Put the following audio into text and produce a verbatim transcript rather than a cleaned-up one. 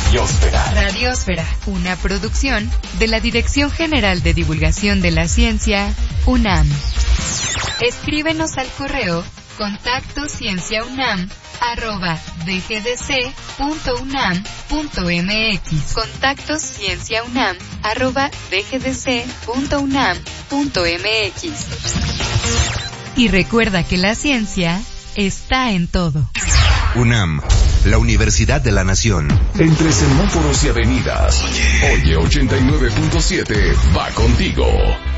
Radiosfera. Radiosfera, una producción de la Dirección General de Divulgación de la Ciencia, UNAM. Escríbenos al correo contacto cienciaunam arroba dgdc.unam.mx. Contacto cienciaunam arroba dgdc.unam.mx. Y recuerda que la ciencia está en todo. UNAM, la Universidad de la Nación. Entre semáforos y avenidas. Oye, ochenta y nueve punto siete va contigo.